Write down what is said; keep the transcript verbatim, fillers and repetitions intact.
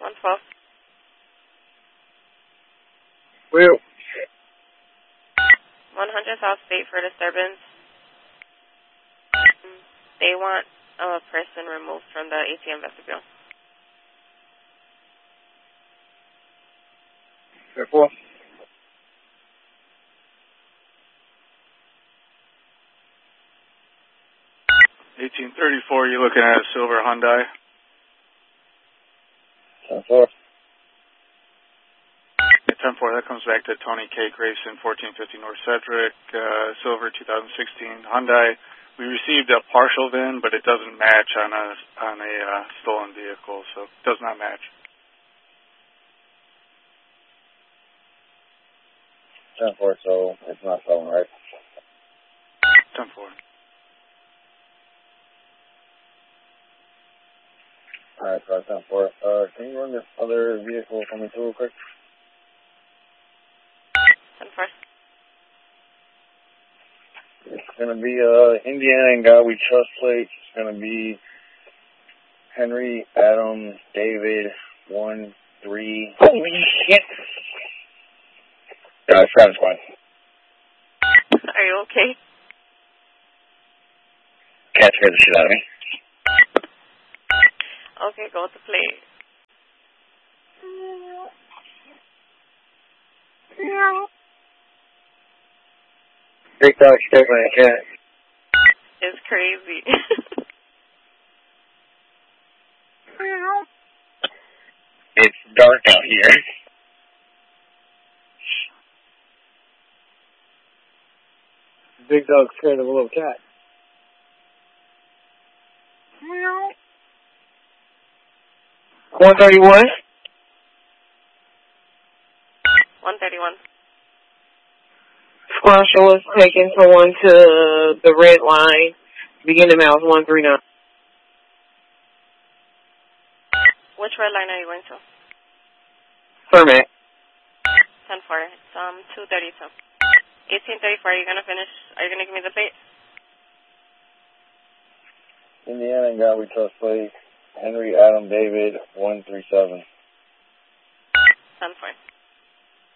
one twelve. Will. one hundred South State for disturbance. They want a person removed from the A T M vestibule. Therefore. eighteen thirty-four, you're looking at a silver Hyundai. ten four. ten four, that comes back to Tony K. Grayson, fourteen fifty North Cedric, uh, silver two thousand sixteen Hyundai. We received a partial V I N, but it doesn't match on a on a uh, stolen vehicle, so it does not match. ten four, so it's not stolen, right? ten four. Alright, so ten four. Uh, can you run this other vehicle for me too real quick? ten four. It's gonna be, uh, Indiana and God We Trust plate. It's gonna be Henry, Adam, David, one, three. Holy shit! Guys, grab squad. Are you okay? Cat scared the shit out of me. Okay, go to play. Big dog scared my cat. It's crazy. It's dark out here. Big dog scared of a little cat. one thirty-one. one thirty-one. Squasher was taking someone to the red line. Beginning miles one three nine. Which red line are you going to? Fermac. ten four. It's um, two thirty-two. eighteen thirty-four, are you going to finish? Are you going to give me the plate? Indiana and God We Trust plate. Henry, Adam, David, one three seven. ten four.